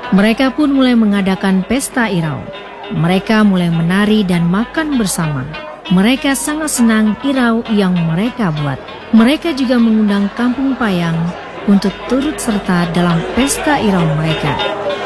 Mereka pun mulai mengadakan pesta irau. Mereka mulai menari dan makan bersama. Mereka sangat senang irau yang mereka buat. Mereka juga mengundang kampung Payang untuk turut serta dalam pesta irau mereka.